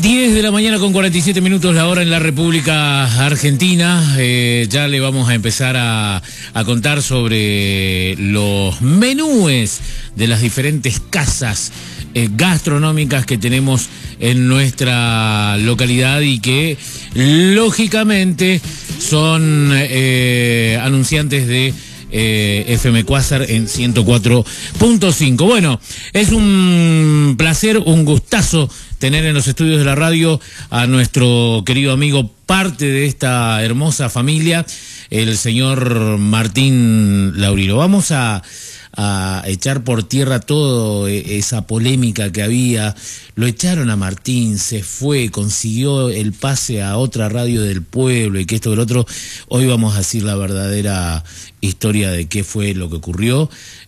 10 de la mañana con 47 minutos la hora en la República Argentina. Ya le vamos a empezar a contar sobre los menúes de las diferentes casas gastronómicas que tenemos en nuestra localidad y que lógicamente son anunciantes de FM Quasar en 104.5. Bueno, es un placer, un gustazo tener en los estudios de la radio a nuestro querido amigo, parte de esta hermosa familia, el señor Martín Laurino. Vamos a echar por tierra toda esa polémica que había. Lo echaron a Martín, se fue, consiguió el pase a otra radio del pueblo y que esto y lo otro. Hoy vamos a decir la verdadera historia de qué fue lo que ocurrió,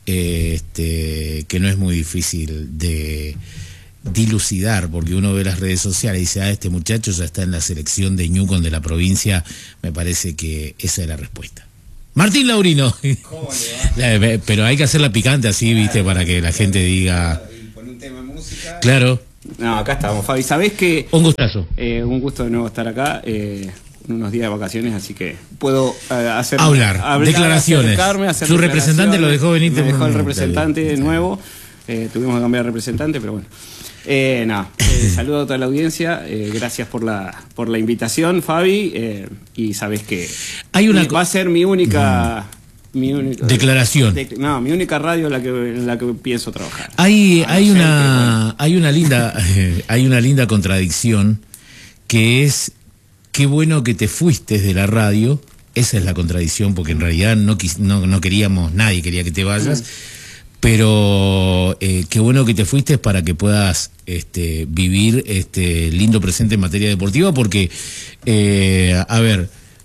que no es muy difícil de dilucidar, porque uno ve las redes sociales y dice, este muchacho ya está en la selección de Ñucón de la provincia. Me parece que esa es la respuesta. Martín Laurino. ¿Cómo le va? Pero hay que hacerla picante así, viste, para que la gente diga... Con un tema de música. Claro. No, acá estamos, Fabi. ¿Sabés qué? Un gustazo. Un gusto de nuevo estar acá. Unos días de vacaciones, así que puedo hablar, declaraciones. Su representante lo dejó venir. Me dejó el representante nuevo. Tuvimos que cambiar de representante, pero bueno. Saludo a toda la audiencia, gracias por la invitación, Fabi, y sabés que va a ser mi única declaración. Mi única radio en la que pienso trabajar. Hay una linda contradicción, que es qué bueno que te fuiste de la radio. Esa es la contradicción, porque en realidad no queríamos, nadie quería que te vayas. Pero qué bueno que te fuiste para que puedas vivir este lindo presente en materia deportiva, porque, a ver,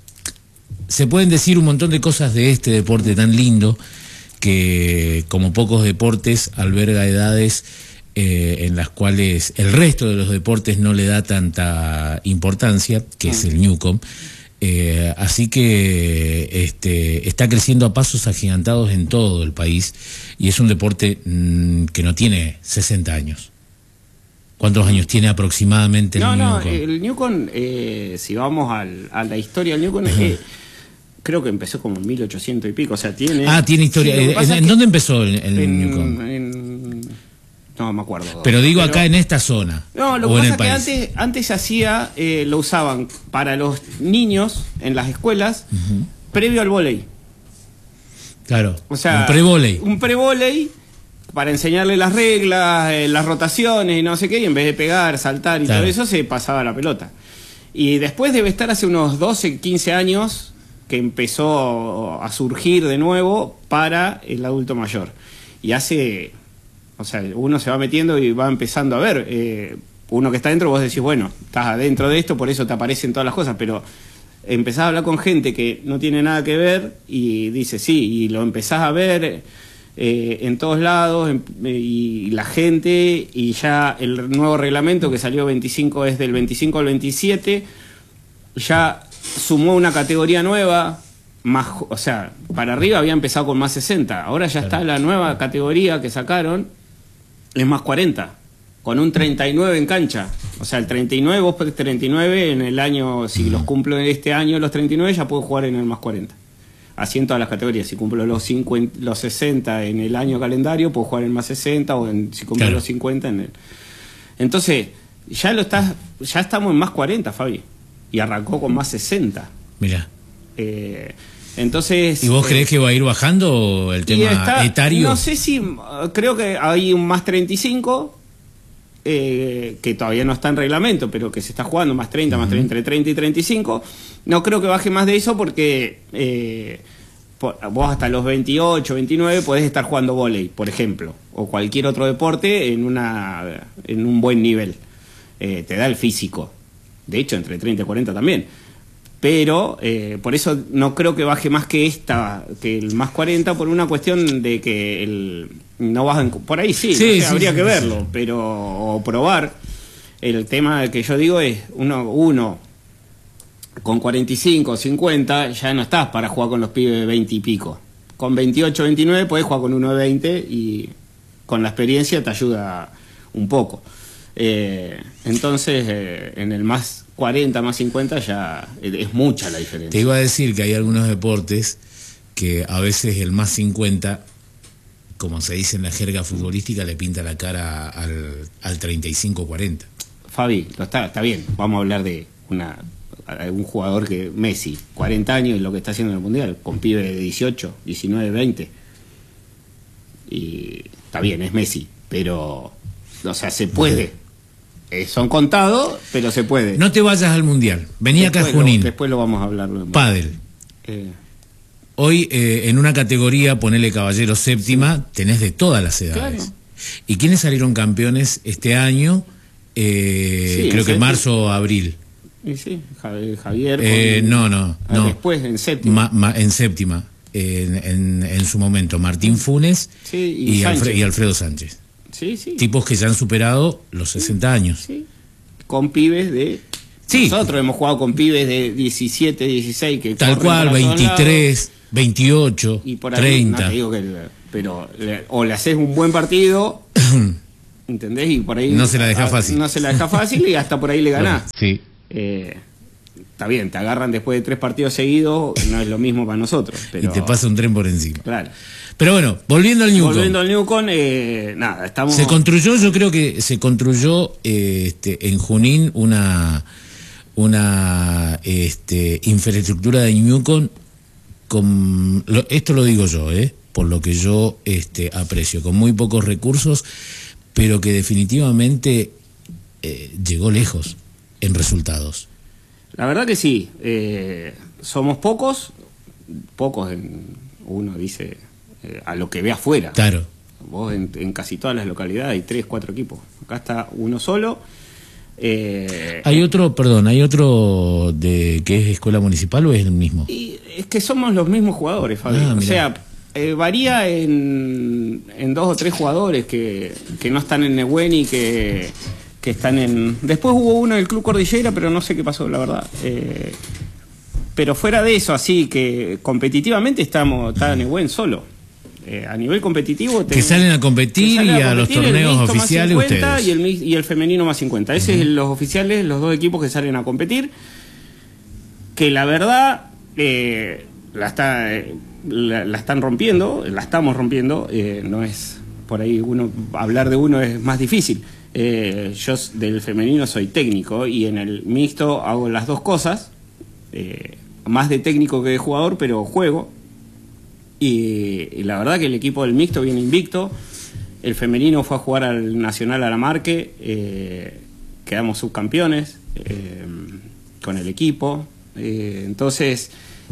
se pueden decir un montón de cosas de este deporte tan lindo, que como pocos deportes alberga edades en las cuales el resto de los deportes no le da tanta importancia, que es el Ñucón. Así que está creciendo a pasos agigantados en todo el país, y es un deporte que no tiene 60 años. ¿Cuántos años tiene aproximadamente el Ñucón? El Ñucón, si vamos a la historia del Ñucón, creo que empezó como en 1800 y pico, o sea, tiene... tiene historia. ¿En dónde empezó el Ñucón? No me acuerdo. Pero digo, acá en esta zona. No, lo que pasa es que antes se hacía, lo usaban para los niños en las escuelas, previo al vóley. Claro, o sea, un prevóley. Un prevóley para enseñarle las reglas, las rotaciones y no sé qué, y en vez de pegar, saltar y todo eso, se pasaba la pelota. Y después debe estar hace unos 12, 15 años que empezó a surgir de nuevo para el adulto mayor. Y hace... O sea, uno se va metiendo y va empezando a ver. Uno que está dentro, vos decís, bueno, estás adentro de esto, por eso te aparecen todas las cosas, pero empezás a hablar con gente que no tiene nada que ver y dice, sí, y lo empezás a ver en todos lados, y la gente, y ya el nuevo reglamento que salió 25 es del 25 al 27, ya sumó una categoría nueva, más, o sea, para arriba había empezado con más 60, ahora ya está la nueva categoría que sacaron, es más 40, con un 39 en cancha. O sea, el 39, vos podés 39 en el año, si los cumplo este año los 39, ya puedo jugar en el más 40. Así en todas las categorías. Si cumplo los 60 en el año calendario, puedo jugar en el más 60, o si cumplo los 50 en el... Entonces, ya estamos en más 40, Fabi. Y arrancó con más 60. Mirá. Entonces, ¿y vos creés que va a ir bajando el tema etario? No sé si, creo que hay un más 35, que todavía no está en reglamento, pero que se está jugando, más 30, más 30, entre 30 y 35. No creo que baje más de eso porque vos hasta los 28, 29 podés estar jugando vóley, por ejemplo, o cualquier otro deporte en un buen nivel. Te da el físico. De hecho, entre 30 y 40 también. Pero por eso no creo que baje más que el más 40, por una cuestión de que no bajan por ahí, habría que verlo, pero o probar. El tema que yo digo es uno con 45 o 50 ya no estás para jugar con los pibes de 20 y pico. Con 28 o 29 podés jugar con uno de 20 y con la experiencia te ayuda un poco. Entonces, en el más 40, más 50 ya es mucha la diferencia. Te iba a decir que hay algunos deportes que a veces el más 50, como se dice en la jerga futbolística, le pinta la cara al 35-40. Fabi, está bien, vamos a hablar de un jugador que Messi, 40 años y lo que está haciendo en el Mundial, con pibe de 18, 19, 20. Y está bien, es Messi, pero, o sea, se puede. Son contados, pero se puede. No te vayas al Mundial, vení acá a Junín. Después lo vamos a hablar. Pádel. Hoy en una categoría, ponele caballero séptima, tenés de todas las edades. Claro. ¿Y quiénes salieron campeones este año? Sí, creo que marzo o abril. Y sí, Javier. No. Después en séptima. En séptima. En su momento, Martín Funes y Alfredo Sánchez. Sí. Tipos que ya han superado los 60 años. Sí. Con pibes de... Sí. Nosotros hemos jugado con pibes de 17, 16 que tal cual, 23, 28, y por ahí, 30. No te digo pero o le haces un buen partido, ¿entendés? Y por ahí no se la deja fácil. No se la deja fácil y hasta por ahí le ganás. Sí. Está bien, te agarran después de 3 partidos seguidos, no es lo mismo para nosotros. Pero... Y te pasa un tren por encima. Claro. Pero bueno, volviendo al Newcon. Nada, estamos... Se construyó, yo creo que se construyó en Junín una infraestructura de Newcon, esto lo digo yo, por lo que yo aprecio, con muy pocos recursos, pero que definitivamente llegó lejos en resultados. La verdad que sí, somos pocos uno dice a lo que ve afuera. Claro. Vos en casi todas las localidades hay 3, 4 equipos. Acá está uno solo. ¿Hay otro que es escuela municipal o es el mismo? Y es que somos los mismos jugadores, Fabi. O sea, varía en 2 o 3 jugadores que no están en Nehuen y que están en... Después hubo uno del Club Cordillera, pero no sé qué pasó, la verdad. Pero fuera de eso, así que competitivamente está Nehuen solo. A nivel competitivo... Que salen a competir y a los torneos oficiales más 50 ustedes. Y el femenino más 50. Ese es los oficiales, los 2 equipos que salen a competir. Que la verdad la están rompiendo, la estamos rompiendo. No es... Por ahí hablar de uno es más difícil. Yo del femenino soy técnico y en el mixto hago las 2 cosas. Más de técnico que de jugador, pero juego. Y la verdad que el equipo del mixto viene invicto. El femenino fue a jugar al Nacional Aramarque, quedamos subcampeones con el equipo. Entonces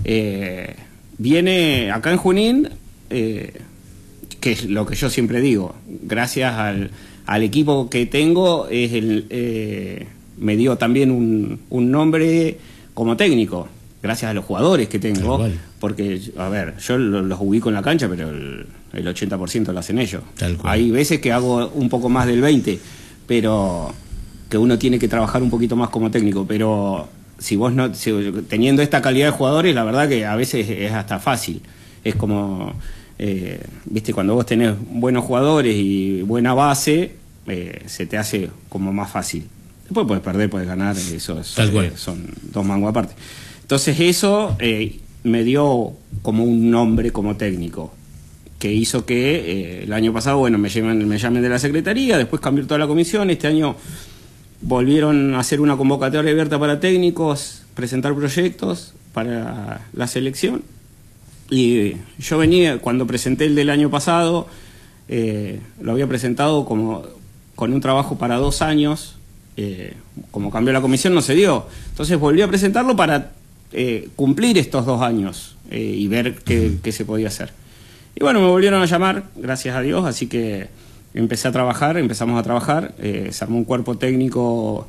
viene acá en Junín, que es lo que yo siempre digo, gracias al equipo que tengo, me dio también un nombre como técnico. Gracias a los jugadores que tengo, porque, a ver, yo los ubico en la cancha, pero el 80% lo hacen ellos. Hay veces que hago un poco más del 20%, pero que uno tiene que trabajar un poquito más como técnico. Pero teniendo esta calidad de jugadores, la verdad que a veces es hasta fácil. Es como, viste, cuando vos tenés buenos jugadores y buena base, se te hace como más fácil. Después puedes perder, puedes ganar, eso son 2 mangos aparte. Entonces eso me dio como un nombre como técnico, que hizo que el año pasado, bueno, me llamen de la Secretaría, después cambió toda la comisión, este año volvieron a hacer una convocatoria abierta para técnicos, presentar proyectos para la selección, y yo venía, cuando presenté el del año pasado, lo había presentado como con un trabajo para 2 años, como cambió la comisión no se dio, entonces volví a presentarlo para cumplir estos 2 años y ver qué se podía hacer. Y bueno, me volvieron a llamar, gracias a Dios, así que empezamos a trabajar, se armó un cuerpo técnico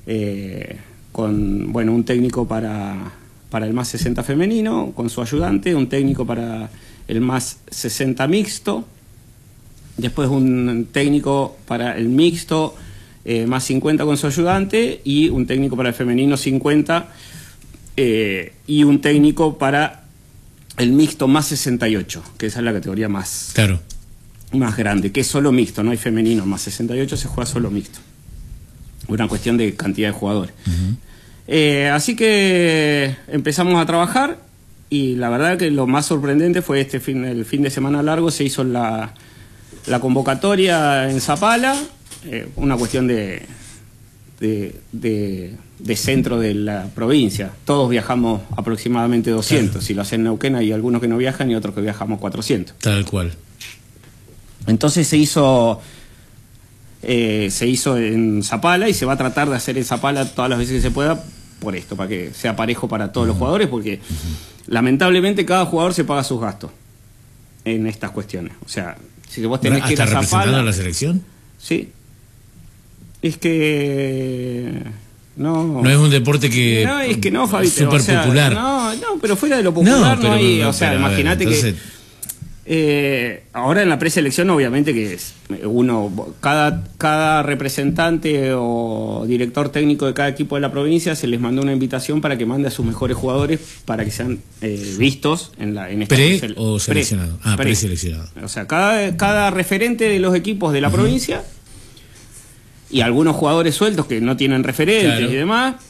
con, bueno, un técnico para el más 60 femenino, con su ayudante, un técnico para el más 60 mixto, después un técnico para el mixto más 50 con su ayudante y un técnico para el femenino 50 y un técnico para el mixto más 68, que esa es la categoría más grande, que es solo mixto, no hay femenino, más 68 se juega solo mixto. una cuestión de cantidad de jugadores. Así que empezamos a trabajar y la verdad que lo más sorprendente fue el fin de semana largo. Se hizo la convocatoria en Zapala, una cuestión de centro de la provincia. Todos viajamos aproximadamente 200. Claro. Si lo hacen en Neuquén hay algunos que no viajan y otros que viajamos 400. Tal cual. Entonces se hizo en Zapala y se va a tratar de hacer en Zapala todas las veces que se pueda por esto, para que sea parejo para todos los jugadores, porque lamentablemente cada jugador se paga sus gastos en estas cuestiones. O sea, si vos tenés que ir a Zapala... ¿Representando a la selección? Sí. Es que... No es un deporte que... No, es que no, Fabito. Súper popular. No, pero fuera de lo popular no hay... o sea, imagínate que... ahora en la preselección obviamente que cada representante o director técnico de cada equipo de la provincia se les mandó una invitación para que mande a sus mejores jugadores para que sean vistos en esta o seleccionado. Preseleccionado. O sea, cada referente de los equipos de la provincia y algunos jugadores sueltos que no tienen referentes y demás